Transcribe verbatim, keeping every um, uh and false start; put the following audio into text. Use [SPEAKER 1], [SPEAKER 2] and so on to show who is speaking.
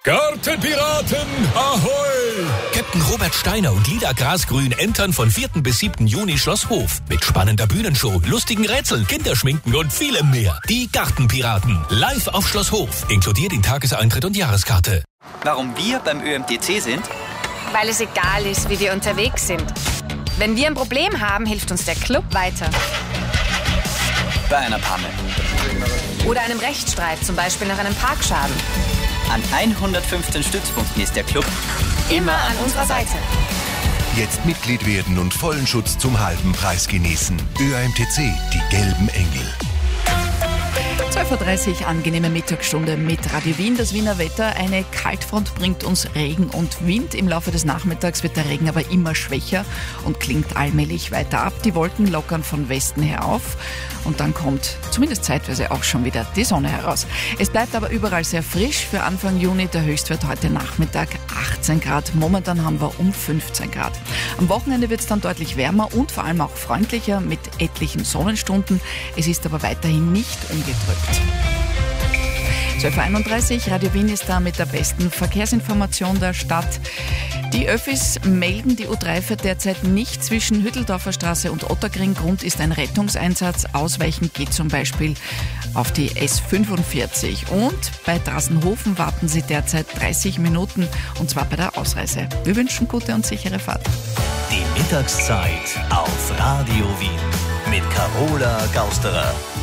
[SPEAKER 1] Gartenpiraten, ahoi!
[SPEAKER 2] Captain Robert Steiner und Lida Grasgrün entern von vierten bis siebten Juni Schloss Hof. Mit spannender Bühnenshow, lustigen Rätseln, Kinderschminken und vielem mehr. Die Gartenpiraten. Live auf Schloss Hof. Inkludiert den Tageseintritt und Jahreskarte.
[SPEAKER 3] Warum wir beim Ö M T C sind?
[SPEAKER 4] Weil es egal ist, wie wir unterwegs sind. Wenn wir ein Problem haben, hilft uns der Club weiter.
[SPEAKER 3] Bei einer Panne.
[SPEAKER 4] Oder einem Rechtsstreit, zum Beispiel nach einem Parkschaden.
[SPEAKER 3] An hundertfünfzehn Stützpunkten ist der Club
[SPEAKER 4] immer an unserer Seite.
[SPEAKER 5] Jetzt Mitglied werden und vollen Schutz zum halben Preis genießen. Ö M T C, die gelben Engel.
[SPEAKER 6] zwölf Uhr dreißig, angenehme Mittagsstunde mit Radio Wien. Das Wiener Wetter, eine Kaltfront bringt uns Regen und Wind. Im Laufe des Nachmittags wird der Regen aber immer schwächer und klingt allmählich weiter ab. Die Wolken lockern von Westen her auf und dann kommt zumindest zeitweise auch schon wieder die Sonne heraus. Es bleibt aber überall sehr frisch. Für Anfang Juni der Höchstwert heute Nachmittag achtzehn Grad. Momentan haben wir um fünfzehn Grad. Am Wochenende wird es dann deutlich wärmer und vor allem auch freundlicher mit etlichen Sonnenstunden. Es ist aber weiterhin nicht ungetrübt. zwölf Uhr einunddreißig, Radio Wien ist da mit der besten Verkehrsinformation der Stadt. Die Öffis melden, die U drei fährt derzeit nicht zwischen Hütteldorfer Straße und Otterkring. Grund ist ein Rettungseinsatz. Ausweichen geht zum Beispiel auf die S fünfundvierzig. Und bei Drassenhofen warten Sie derzeit dreißig Minuten, und zwar bei der Ausreise. Wir wünschen gute und sichere Fahrt.
[SPEAKER 2] Die Mittagszeit auf Radio Wien mit Carola Gausterer.